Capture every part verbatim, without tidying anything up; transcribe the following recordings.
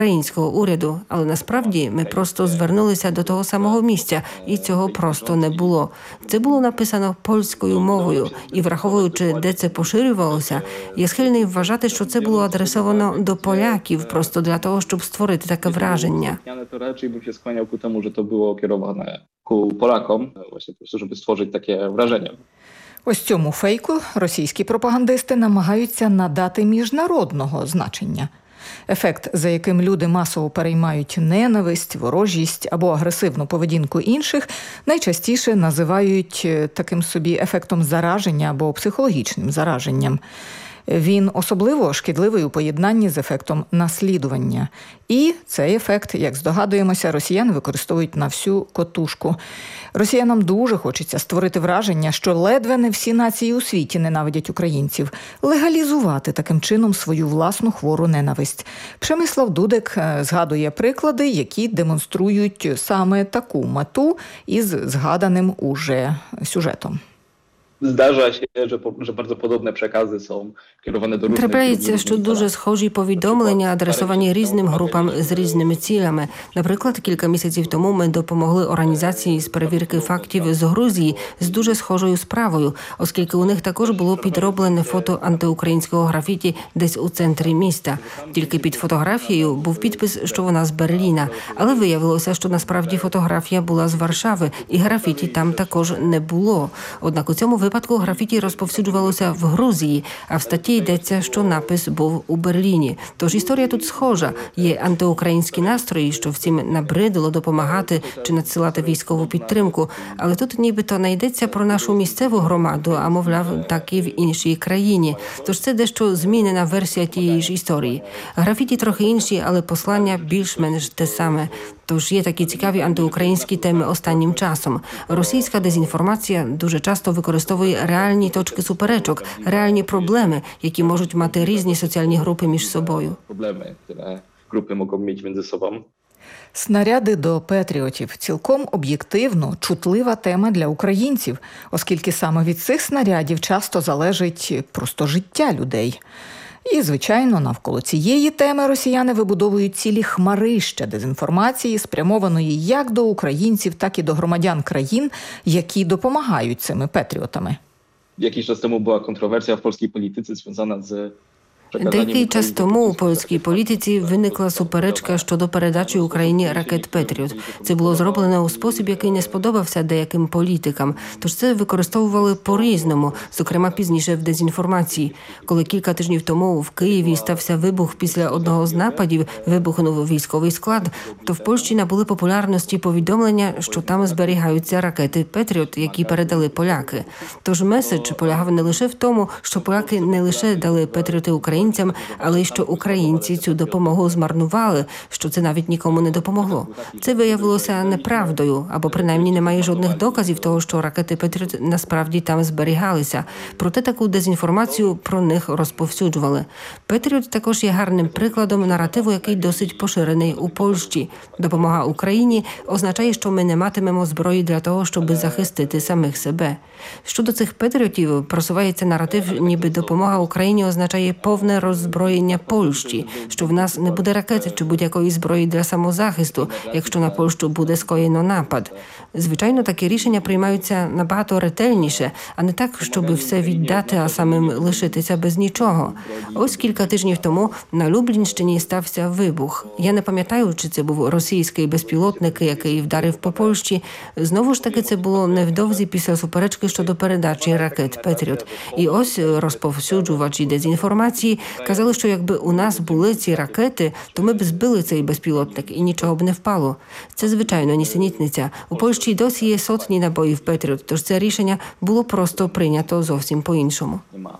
українського уряду, але насправді ми просто звернулися до того самого місця, і цього просто не було. Це було написано польською мовою, і враховуючи, де це поширювалося, я схильний вважати, що це було адресовано до поляків, просто для того, щоб створити таке враження. To raczej bym się skłaniał ku temu, że to było kierowane ku Polakom, właśnie po prostu, żeby stworzyć takie wrażenie. Ось цьому фейку російські пропагандисти намагаються надати міжнародного значення. Ефект, за яким люди масово переймають ненависть, ворожість або агресивну поведінку інших, найчастіше називають таким собі ефектом зараження або психологічним зараженням. Він особливо шкідливий у поєднанні з ефектом наслідування. І цей ефект, як здогадуємося, росіяни використовують на всю котушку. Росіянам дуже хочеться створити враження, що ледве не всі нації у світі ненавидять українців, легалізувати таким чином свою власну хвору ненависть. Przemysław Дудек згадує приклади, які демонструють саме таку мету із згаданим уже сюжетом. Zdarza się, że, że bardzo podobne przekazy są kierowane do różnych... Трапляється, що дуже схожі повідомлення адресовані різним групам з різними цілями. Наприклад, кілька місяців тому ми допомогли організації з перевірки фактів з Грузії з дуже схожою справою, оскільки у них також було підроблене фото антиукраїнського графіті десь у центрі міста. Тільки під фотографією був підпис, що вона з Берліна. Але виявилося, що насправді фотографія була з Варшави, і графіті там також не було. Однак у цьому випадку графіті розповсюджувалося в Грузії, а в статті йдеться, що напис був у Берліні. Тож історія тут схожа. Є антиукраїнські настрої, що всім набридило допомагати чи надсилати військову підтримку. Але тут нібито не йдеться про нашу місцеву громаду, а мовляв, так і в іншій країні. Тож це дещо змінена версія тієї ж історії. Графіті трохи інші, але послання більш-менш те саме. Тож є такі цікаві антиукраїнські теми останнім часом. Російська дезінформація дуже часто використовує реальні точки суперечок, реальні проблеми, які можуть мати різні соціальні групи між собою. Проблеми, які групи можуть мати між собою. Снаряди до патріотів – цілком об'єктивно чутлива тема для українців, оскільки саме від цих снарядів часто залежить просто життя людей. І, звичайно, навколо цієї теми росіяни вибудовують цілі хмарища дезінформації, спрямованої як до українців, так і до громадян країн, які допомагають цими патріотами. Якийсь час тому була контроверсія в польській політиці, зв'язана з... Деякий час тому у польській політиці виникла суперечка щодо передачі Україні ракет «Петріот». Це було зроблено у спосіб, який не сподобався деяким політикам. Тож це використовували по-різному, зокрема пізніше в дезінформації. Коли кілька тижнів тому в Києві стався вибух після одного з нападів, вибухнув військовий склад, то в Польщі набули популярності повідомлення, що там зберігаються ракети «Петріот», які передали поляки. Тож меседж полягав не лише в тому, що поляки не лише дали «Петріоти» Україні, але й що українці цю допомогу змарнували, що це навіть нікому не допомогло. Це виявилося неправдою, або принаймні немає жодних доказів того, що ракети «Петріот» насправді там зберігалися. Проте таку дезінформацію про них розповсюджували. «Петріот» також є гарним прикладом наративу, який досить поширений у Польщі. Допомога Україні означає, що ми не матимемо зброї для того, щоб захистити самих себе. Щодо цих «Петріотів» просувається наратив, ніби допомога Україні означає повне роззброєння Польщі, що в нас не буде ракет чи будь-якої зброї для самозахисту, якщо на Польщу буде скоєно напад. Звичайно, такі рішення приймаються набагато ретельніше, а не так, щоб все віддати, а самим лишитися без нічого. Ось кілька тижнів тому на Люблінщині стався вибух. Я не пам'ятаю, чи це був російський безпілотник, який вдарив по Польщі. Знову ж таки, це було невдовзі після суперечки щодо передачі ракет «Петріот». І ось розповсюджувачі дезінформації казали, що якби у нас були ці ракети, то ми б збили цей безпілотник і нічого б не впало. Це, звичайно, нісенітниця. У Польщі досі є сотні набоїв «Петріот», тож це рішення було просто прийнято зовсім по-іншому.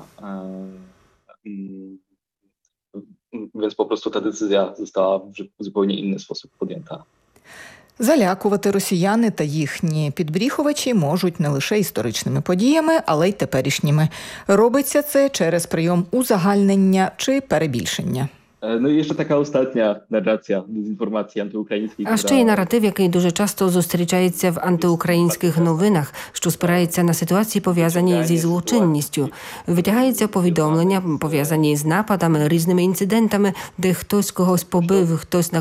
Więc po prostu ta decyzja została w zupełnie inny sposób podjęta. Залякувати росіяни та їхні підбріхувачі можуть не лише історичними подіями, але й теперішніми. Робиться це через прийом узагальнення чи перебільшення. Ну і ще така остання нарація дезінформації антиукраїнської. А ще й наратив, який дуже часто зустрічається в антиукраїнських новинах, що спирається на ситуації, пов'язані зі злочинністю. Витягаються повідомлення, пов'язані з нападами, різними інцидентами, де хтось когось побив, хтось на